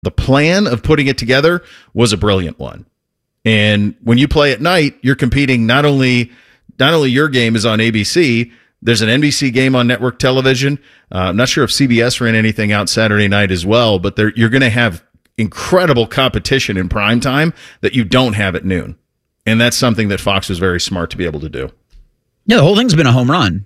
The plan of putting it together was a brilliant one. And when you play at night, you're competing not only your game is on ABC, there's an NBC game on network television. I'm not sure if CBS ran anything out Saturday night as well, but you're going to have incredible competition in prime time that you don't have at noon. And that's something that Fox was very smart to be able to do. Yeah, the whole thing's been a home run.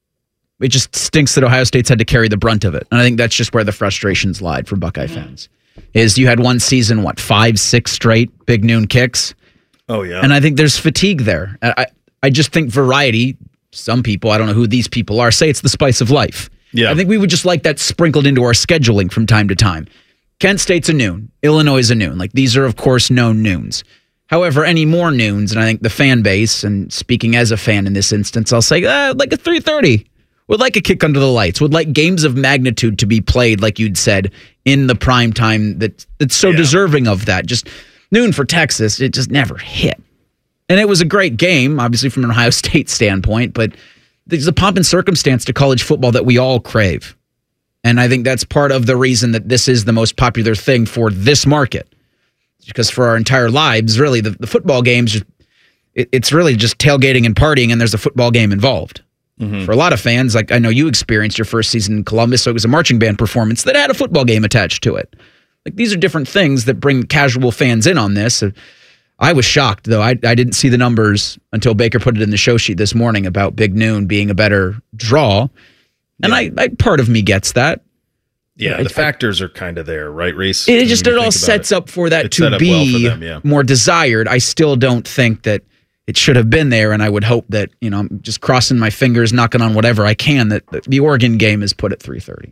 It just stinks that Ohio State's had to carry the brunt of it. And I think that's just where the frustrations lied for Buckeye fans. Is you had one season, 5, 6 straight big noon kicks. Oh, yeah. And I think there's fatigue there. I just think variety, some people, I don't know who these people are, say it's the spice of life. Yeah. I think we would just like that sprinkled into our scheduling from time to time. Kent State's a noon. Illinois is a noon. These are, of course, known noons. However, any more noons, and I think the fan base, and speaking as a fan in this instance, I'll say, like a 3:30. Would like a kick under the lights. Would like games of magnitude to be played, like you'd said, in the prime time that's so deserving of that. Just noon for Texas, it just never hit. And it was a great game, obviously from an Ohio State standpoint, but there's a pomp and circumstance to college football that we all crave. And I think that's part of the reason that this is the most popular thing for this market. Because for our entire lives, really, the football games, it's really just tailgating and partying, and there's a football game involved. Mm-hmm. For a lot of fans, I know you experienced your first season in Columbus, so it was a marching band performance that had a football game attached to it. These are different things that bring casual fans in on this. I was shocked, though. I didn't see the numbers until Baker put it in the show sheet this morning about Big Noon being a better draw. And I part of me gets that. Yeah, the factors are kind of there, right, Reese? It all sets up for that to be more desired. I still don't think that it should have been there, and I would hope that, I'm just crossing my fingers, knocking on whatever I can, that the Oregon game is put at 3:30.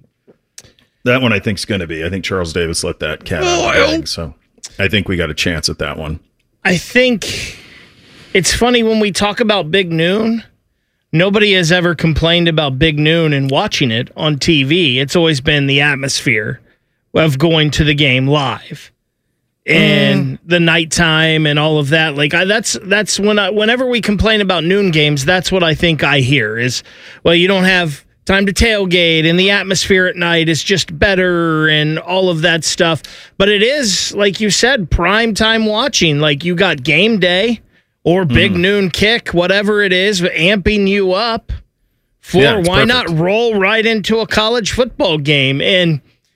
That one I think is going to be. I think Charles Davis let that cat out of the bag, so I think we got a chance at that one. I think it's funny when we talk about Big Noon, nobody has ever complained about Big Noon and watching it on TV. It's always been the atmosphere of going to the game live. And the nighttime and all of that, that's whenever we complain about noon games, that's what I think I hear is, well, you don't have time to tailgate and the atmosphere at night is just better and all of that stuff. But it is, like you said, prime time watching. You got game day or big noon kick, whatever it is, amping you up for why not roll right into a college football game. And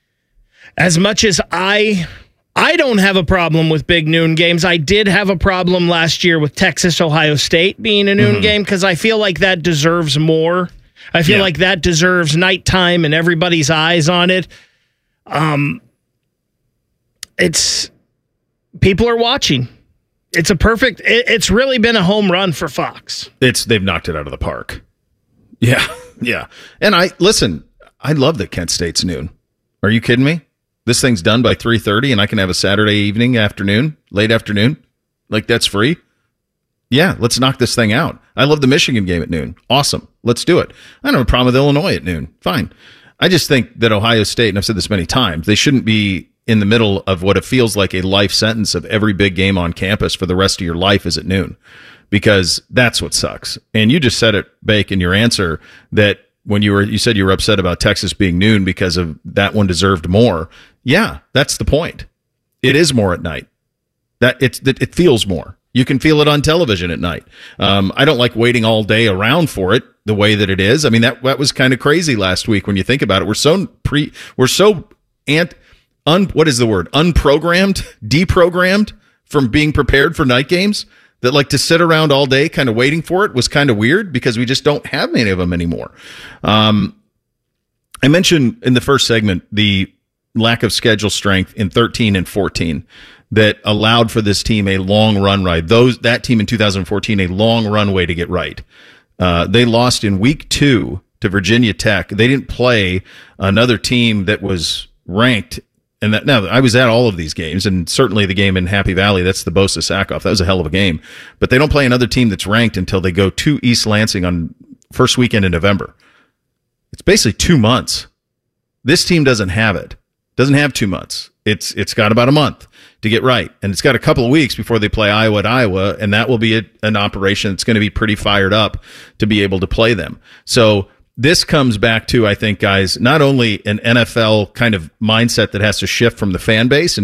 as much as I don't have a problem with big noon games. I did have a problem last year with Texas, Ohio State being a noon game because I feel like that deserves more. I feel like that deserves nighttime and everybody's eyes on it. It's people are watching. It's it's really been a home run for Fox. They've knocked it out of the park. Yeah. And I love that Kent State's noon. Are you kidding me? This thing's done by 3:30 and I can have a Saturday evening, late afternoon. That's free. Yeah, let's knock this thing out. I love the Michigan game at noon. Awesome. Let's do it. I don't have a problem with Illinois at noon. Fine. I just think that Ohio State, and I've said this many times, they shouldn't be in the middle of what it feels like a life sentence of every big game on campus for the rest of your life is at noon, because that's what sucks. And you just said it, Bake, in your answer that when you said you were upset about Texas being noon because of that one deserved more. Yeah, that's the point. It is more at night. It feels more. You can feel it on television at night. I don't like waiting all day around for it the way that it is. I mean, that was kind of crazy last week when you think about it. We're so unprogrammed, deprogrammed from being prepared for night games that to sit around all day kind of waiting for it was kind of weird because we just don't have many of them anymore. I mentioned in the first segment the lack of schedule strength in 13 and 14 that allowed for this team a long run ride. That team in 2014, a long runway to get right. They lost in week 2 to Virginia Tech. They didn't play another team that was ranked. And now I was at all of these games, and certainly the game in Happy Valley, that's the Bosa Sackoff. That was a hell of a game. But they don't play another team that's ranked until they go to East Lansing on first weekend in November. It's basically 2 months. This team doesn't have it. Doesn't have 2 months. It's got about a month to get right. And it's got a couple of weeks before they play Iowa at Iowa, and that will be an operation that's going to be pretty fired up to be able to play them. So this comes back to, I think, guys, not only an NFL kind of mindset that has to shift from the fan base and